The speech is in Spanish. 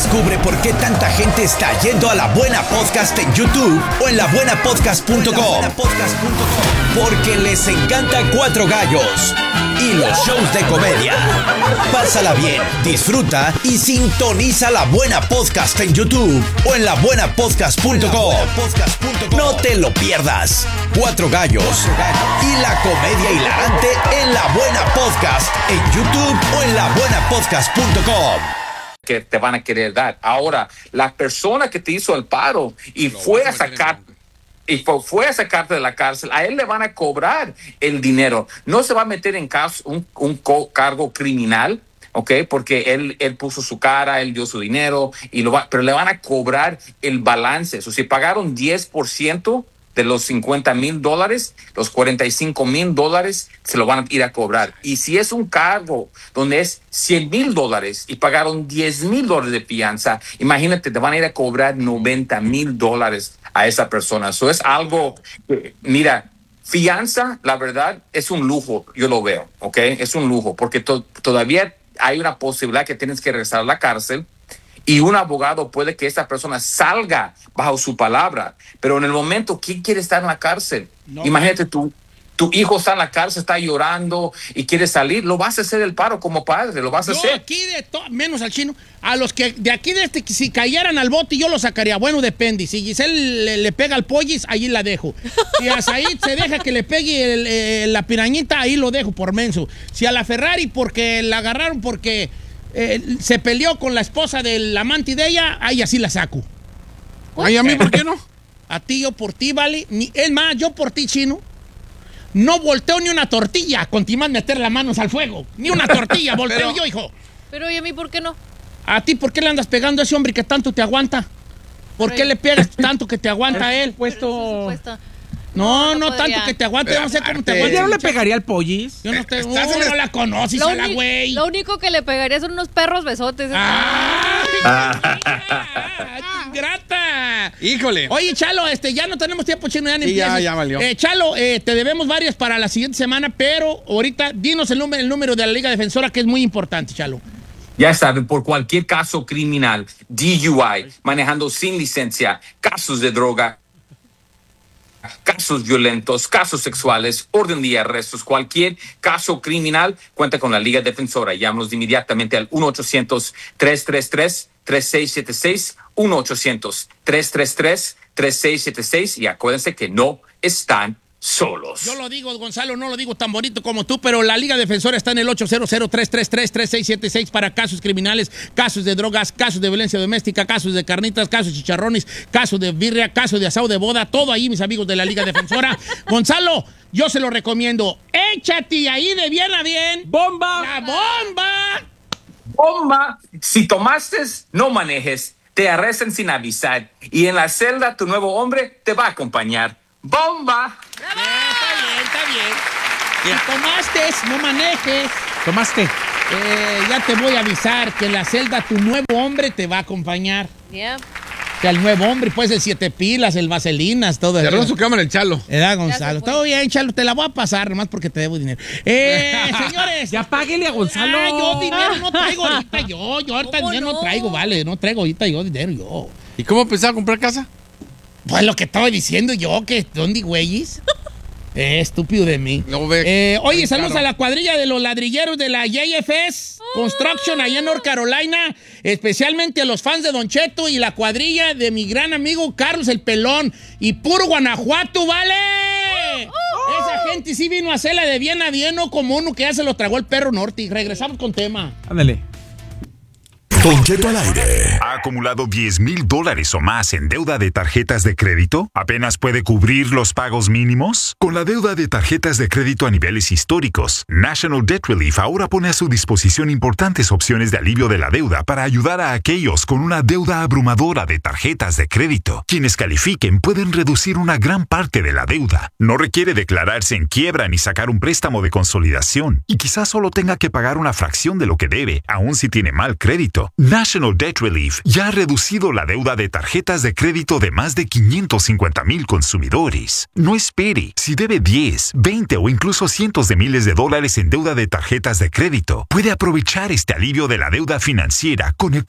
Descubre por qué tanta gente está yendo a La Buena Podcast en YouTube o en labuenapodcast.com. Porque les encanta Cuatro Gallos y los shows de comedia. Pásala bien, disfruta y sintoniza La Buena Podcast en YouTube o en labuenapodcast.com. No te lo pierdas. Cuatro Gallos y la comedia hilarante en La Buena Podcast en YouTube o en labuenapodcast.com. Que te van a querer dar. Ahora, la persona que te hizo el paro y fue a sacarte de la cárcel, a él le van a cobrar el dinero. No se va a meter en un cargo criminal, ¿ok? Porque él puso su cara, él dio su dinero, pero le van a cobrar el balance. O sea, si pagaron 10% de los $50,000, los $45,000 se lo van a ir a cobrar. Y si es un cargo donde es $100,000 y pagaron $10,000 de fianza, imagínate, te van a ir a cobrar $90,000 a esa persona. Eso es algo, mira, fianza, la verdad, es un lujo, yo lo veo, ¿ok? Es un lujo, porque todavía hay una posibilidad que tienes que regresar a la cárcel. Y un abogado puede que esa persona salga bajo su palabra. Pero en el momento, ¿quién quiere estar en la cárcel? No. Imagínate, tu hijo está en la cárcel, está llorando y quiere salir. Lo vas a hacer el paro como padre, lo vas a hacer. Aquí menos al chino, a los que de aquí, si cayeran al bote, yo lo sacaría. Bueno, depende. Si Giselle le pega al pollis, allí la dejo. Si a Said se deja que le pegue la pirañita, ahí lo dejo por menso. Si a la Ferrari, porque la agarraron porque se peleó con la esposa del amante de ella, ahí así la saco. Ay, ¿a mí por qué no? A ti, yo por ti, vale. Es más, yo por ti, chino. No volteo ni una tortilla con ti más meter las manos al fuego. Ni una tortilla volteo yo, hijo. Pero, ¿y a mí por qué no? A ti, ¿por qué le andas pegando a ese hombre que tanto te aguanta? ¿Por qué le pegas tanto que te aguanta a él? No, tanto que te aguante, yo no sé cómo te aguanta. ¿Yo no le pegaría al pollis? Yo no no la conoces a la güey. Lo único que le pegaría son unos perros besotes. ¡Ingrata! ¡Híjole! Oye, Chalo, ya no tenemos tiempo, chino, ya no sí, empieces. ya valió. Chalo, te debemos varias para la siguiente semana, pero ahorita dinos el número de la Liga Defensora, que es muy importante, Chalo. Ya saben, por cualquier caso criminal, DUI, manejando sin licencia, casos de droga, casos violentos, casos sexuales, orden de arrestos, cualquier caso criminal, cuenta con la Liga Defensora. Llámanos inmediatamente al 1-800-333-3676, 1-800-333-3676 y acuérdense que no están solos. Yo lo digo, Gonzalo, no lo digo tan bonito como tú, pero la Liga Defensora está en el 800-333-3676 para casos criminales, casos de drogas, casos de violencia doméstica, casos de carnitas, casos de chicharrones, casos de birria, casos de asado de boda, todo ahí, mis amigos de la Liga Defensora. Gonzalo, yo se lo recomiendo. Échate ahí de bien a bien. ¡Bomba! ¡La bomba! ¡Bomba! Si tomaste, no manejes. Te arrestan sin avisar. Y en la celda, tu nuevo hombre te va a acompañar. ¡Bomba! Está bien. Si tomaste, no manejes. ¿Tomaste? Ya te voy a avisar que en la celda tu nuevo hombre te va a acompañar. Yeah. Que al nuevo hombre, pues, el 7 pilas, el vaselinas, todo eso. Cerró su cámara el Chalo. Era Gonzalo. Todo bien, Chalo, te la voy a pasar, nomás porque te debo dinero. Señores. Ya páguele a Gonzalo. Yo dinero no traigo ahorita, yo ahorita dinero no traigo, vale. No traigo ahorita yo dinero, yo. ¿Y cómo pensaba comprar casa? Pues lo que estaba diciendo yo, que ¿dónde güeyes? Estúpido de mí. Oye, saludos a la cuadrilla de los ladrilleros de la JFS Construction allá en North Carolina, especialmente a los fans de Don Cheto y la cuadrilla de mi gran amigo Carlos el Pelón y puro Guanajuato, ¿vale? Esa gente sí vino a hacerla de bien a bien, no como uno que ya se lo tragó el perro norte. Y regresamos con tema. Ándale. Don Cheto al aire. ¿Ha acumulado $10,000 o más en deuda de tarjetas de crédito? ¿Apenas puede cubrir los pagos mínimos? Con la deuda de tarjetas de crédito a niveles históricos, National Debt Relief ahora pone a su disposición importantes opciones de alivio de la deuda para ayudar a aquellos con una deuda abrumadora de tarjetas de crédito. Quienes califiquen pueden reducir una gran parte de la deuda. No requiere declararse en quiebra ni sacar un préstamo de consolidación. Y quizás solo tenga que pagar una fracción de lo que debe, aun si tiene mal crédito. National Debt Relief ya ha reducido la deuda de tarjetas de crédito de más de 550,000 consumidores. No espere. Si debe 10, 20 o incluso cientos de miles de dólares en deuda de tarjetas de crédito, puede aprovechar este alivio de la deuda financiera con el